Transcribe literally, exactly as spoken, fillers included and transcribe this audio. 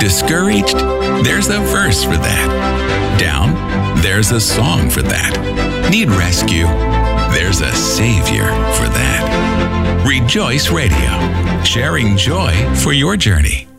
Discouraged? There's a verse for that. Down? There's a song for that. Need rescue? There's a Savior for that. Rejoice Radio, sharing joy for your journey.